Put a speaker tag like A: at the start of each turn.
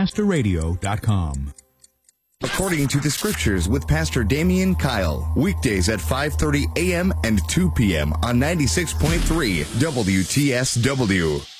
A: webmasterradio.com.
B: According to the Scriptures with Pastor Damian Kyle. Weekdays at 5:30 a.m. and 2 p.m. on 96.3 WTSW.